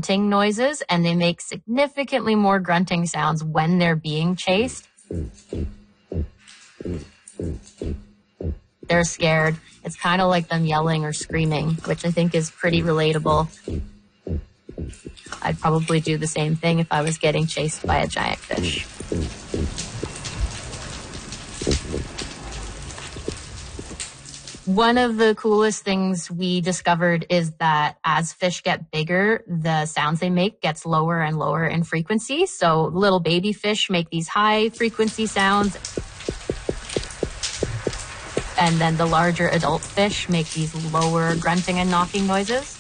grunting noises, and they make significantly more grunting sounds when they're being chased. They're scared. It's kind of like them yelling or screaming, which I think is pretty relatable. I'd probably do the same thing if I was getting chased by a giant fish. One of the coolest things we discovered is that as fish get bigger, the sounds they make gets lower and lower in frequency. So little baby fish make these high frequency sounds. And then the larger adult fish make these lower grunting and knocking noises.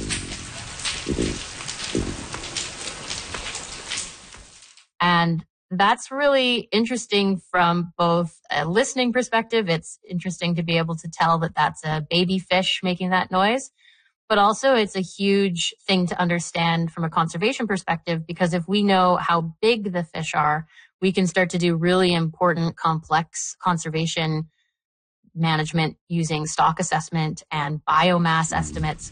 And that's really interesting from both a listening perspective. It's interesting to be able to tell that that's a baby fish making that noise. But also it's a huge thing to understand from a conservation perspective, because if we know how big the fish are, we can start to do really important, complex conservation management using stock assessment and biomass estimates.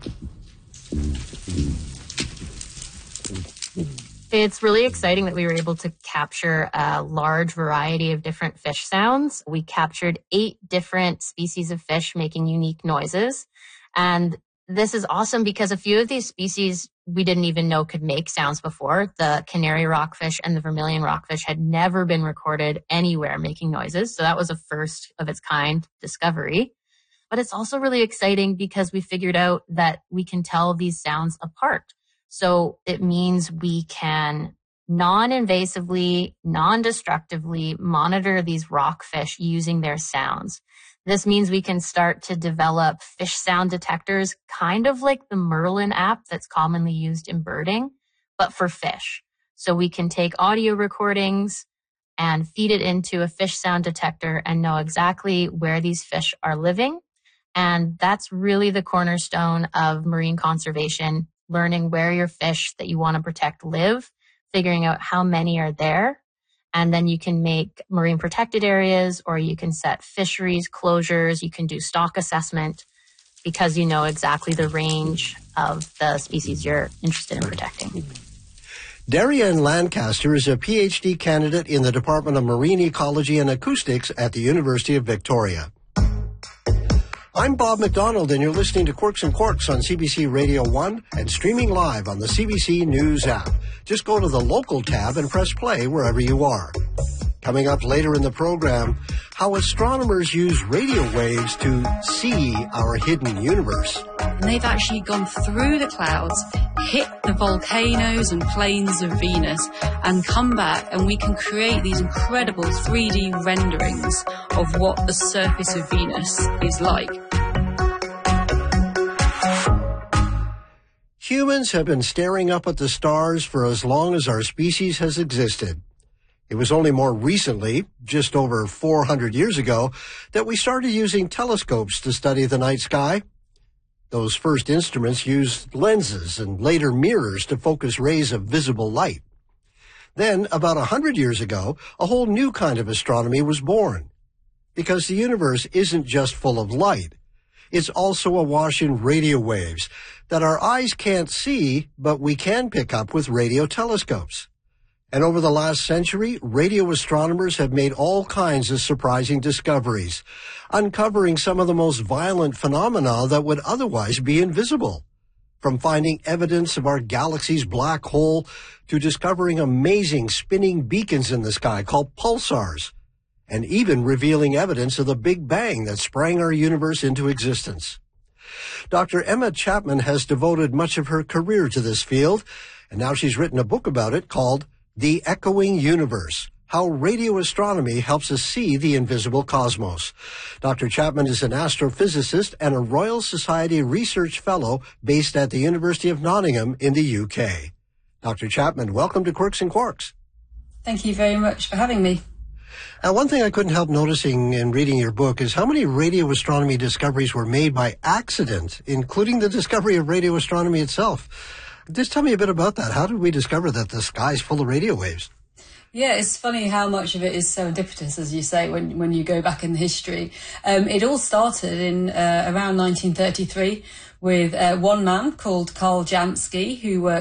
It's really exciting that we were able to capture a large variety of different fish sounds. We captured 8 different species of fish making unique noises. And this is awesome because a few of these species we didn't even know could make sounds before. The canary rockfish and the vermilion rockfish had never been recorded anywhere making noises. So that was a first of its kind discovery. But it's also really exciting because we figured out that we can tell these sounds apart. So it means we can non-invasively, non-destructively monitor these rockfish using their sounds. This means we can start to develop fish sound detectors, kind of like the Merlin app that's commonly used in birding, but for fish. So we can take audio recordings and feed it into a fish sound detector and know exactly where these fish are living. And that's really the cornerstone of marine conservation, learning where your fish that you want to protect live, figuring out how many are there. And then you can make marine protected areas, or you can set fisheries closures. You can do stock assessment because you know exactly the range of the species you're interested in protecting. Darian Lancaster is a PhD candidate in the Department of Marine Ecology and Acoustics at the University of Victoria. I'm Bob McDonald, and you're listening to Quirks and Quarks on CBC Radio 1 and streaming live on the CBC News app. Just go to the local tab and press play wherever you are. Coming up later in the program, how astronomers use radio waves to see our hidden universe. And they've actually gone through the clouds, hit the volcanoes and plains of Venus, and come back, and we can create these incredible 3D renderings of what the surface of Venus is like. Humans have been staring up at the stars for as long as our species has existed. It was only more recently, just over 400 years ago, that we started using telescopes to study the night sky. Those first instruments used lenses and later mirrors to focus rays of visible light. Then, about 100 years ago, a whole new kind of astronomy was born. Because the universe isn't just full of light. It's also awash in radio waves that our eyes can't see, but we can pick up with radio telescopes. And over the last century, radio astronomers have made all kinds of surprising discoveries, uncovering some of the most violent phenomena that would otherwise be invisible. From finding evidence of our galaxy's black hole to discovering amazing spinning beacons in the sky called pulsars, and even revealing evidence of the Big Bang that sprang our universe into existence. Dr. Emma Chapman has devoted much of her career to this field, and now she's written a book about it called The Echoing Universe, How Radio Astronomy Helps Us See the Invisible Cosmos. Dr. Chapman is an astrophysicist and a Royal Society Research Fellow based at the University of Nottingham in the UK. Dr. Chapman, welcome to Quirks and Quarks. Thank you very much for having me. Now, one thing I couldn't help noticing in reading your book is how many radio astronomy discoveries were made by accident, including the discovery of radio astronomy itself. Just tell me a bit about that. How did we discover that the sky's full of radio waves? Yeah, it's funny how much of it is serendipitous, as you say, when you go back in history. It all started in around 1933 with one man called Karl Jansky, who worked